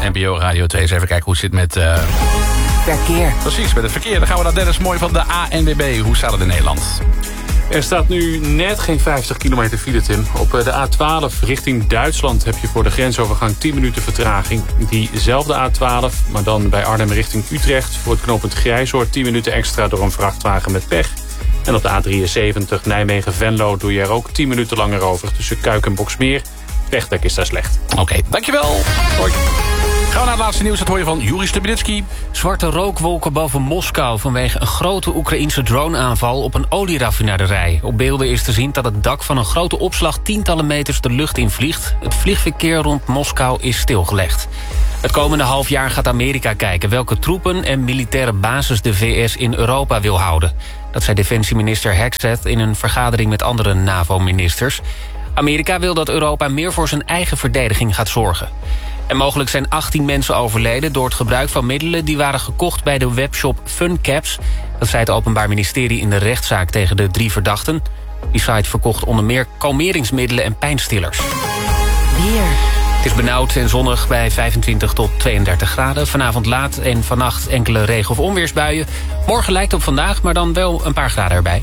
NPO Radio 2. Eens even kijken hoe het zit met... Verkeer. Precies, met het verkeer. Dan gaan we naar Dennis Mooi van de ANWB. Hoe staat het in Nederland? Er staat nu net geen 50 kilometer file, Tim. Op de A12 richting Duitsland heb je voor de grensovergang 10 minuten vertraging. Diezelfde A12, maar dan bij Arnhem richting Utrecht... voor het knooppunt Grijzoord 10 minuten extra door een vrachtwagen met pech. En op de A73 Nijmegen-Venlo doe je er ook 10 minuten langer over... tussen Kuik en Boxmeer. Het wegdek is daar slecht. Oké, dankjewel. Hoi. Gaan we naar het laatste nieuws. Dat hoor je van Juri Stubinitsky. Zwarte rookwolken boven Moskou vanwege een grote Oekraïense droneaanval op een olieraffinaderij. Op beelden is te zien dat het dak van een grote opslag tientallen meters de lucht in vliegt. Het vliegverkeer rond Moskou is stilgelegd. Het komende half jaar gaat Amerika kijken welke troepen en militaire bases de VS in Europa wil houden. Dat zei defensieminister Hexeth in een vergadering met andere NAVO-ministers. Amerika wil dat Europa meer voor zijn eigen verdediging gaat zorgen. En mogelijk zijn 18 mensen overleden door het gebruik van middelen... die waren gekocht bij de webshop FunCaps. Dat zei het Openbaar Ministerie in de rechtszaak tegen de 3 verdachten. Die site verkocht onder meer kalmeringsmiddelen en pijnstillers. Weer. Het is benauwd en zonnig bij 25 tot 32 graden. Vanavond laat en vannacht enkele regen- of onweersbuien. Morgen lijkt op vandaag, maar dan wel een paar graden erbij.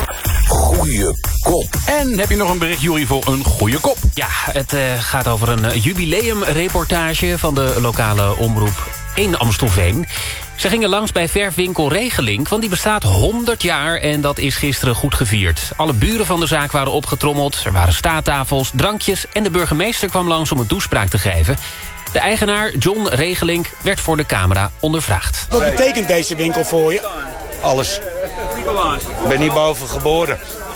Goeie kop. En heb je nog een bericht, Juri, voor een goeie kop? Ja, het gaat over een jubileumreportage van de lokale omroep in Amstelveen. Ze gingen langs bij verfwinkel Regelink, want die bestaat 100 jaar... en dat is gisteren goed gevierd. Alle buren van de zaak waren opgetrommeld, er waren staattafels, drankjes... en de burgemeester kwam langs om een toespraak te geven. De eigenaar, John Regelink, werd voor de camera ondervraagd. Wat betekent deze winkel voor je? Alles. Ik ben hier boven geboren.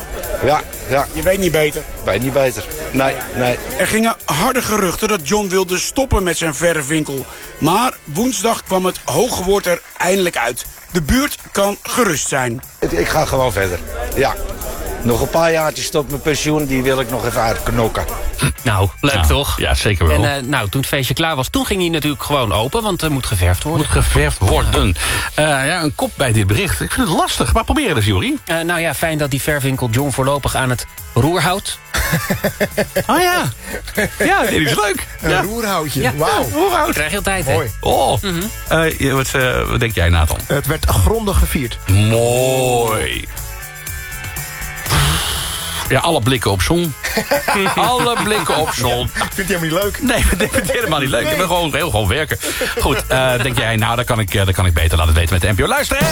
Ja. Je weet niet beter. Weet niet beter. Nee. Er gingen harde geruchten dat John wilde stoppen met zijn verfwinkel. Maar woensdag kwam het hoge woord er eindelijk uit. De buurt kan gerust zijn. Ik ga gewoon verder. Ja. Nog een paar jaartjes tot mijn pensioen, die wil ik nog even uitknokken. Nou, leuk toch? Ja, zeker wel. En toen het feestje klaar was, toen ging hij natuurlijk gewoon open... want er moet geverfd worden. Moet geverfd worden. Een kop bij dit bericht. Ik vind het lastig, maar probeer het eens, Juri. Fijn dat die verfwinkel John voorlopig aan het roer houdt. Oh ja. Ja, dit is leuk. Een roerhoutje, Ja. wauw. Roerhout. Krijg je altijd, hè? Mooi. Oh. Wat denk jij, Nathan? Het werd grondig gevierd. Mooi. Ja, alle blikken op zon. Alle blikken op zon. Ik vind het helemaal niet leuk. Nee, ik vind het helemaal niet leuk. Ik ben gewoon werken. Goed, denk jij, nou, dan kan ik beter laten weten met de NPO. Luisteren!